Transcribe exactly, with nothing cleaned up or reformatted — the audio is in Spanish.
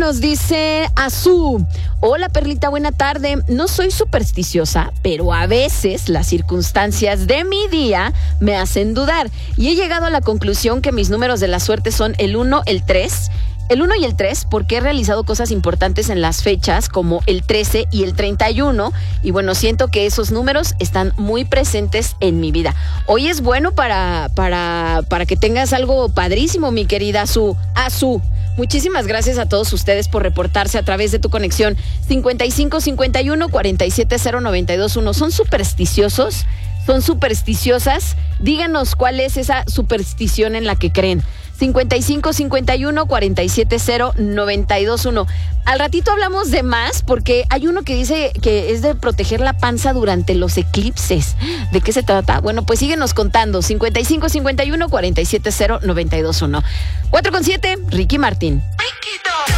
nos dice Azú. Hola, Perlita, buena tarde. No soy supersticiosa, pero a veces las circunstancias de mi día me hacen dudar. Y he llegado a la conclusión que mis números de la suerte son el uno, el tres. El uno y el tres, porque he realizado cosas importantes en las fechas como el trece y el treinta y uno. Y bueno, siento que esos números están muy presentes en mi vida. Hoy es bueno para, para, para que tengas algo padrísimo, mi querida Azú. Azú. Muchísimas gracias a todos ustedes por reportarse a través de tu conexión cincuenta y cinco cincuenta y uno cuarenta y siete cero noventa y dos uno. ¿Son supersticiosos? ¿Son supersticiosas? Díganos cuál es esa superstición en la que creen. cincuenta y cinco cincuenta y uno cuarenta y siete cero noventa y dos uno. Al ratito hablamos de más porque hay uno que dice que es de proteger la panza durante los eclipses. ¿De qué se trata? Bueno, pues síguenos contando. cincuenta y cinco cincuenta y uno cuarenta y siete cero noventa y dos uno. cuatro con siete, Ricky Martín.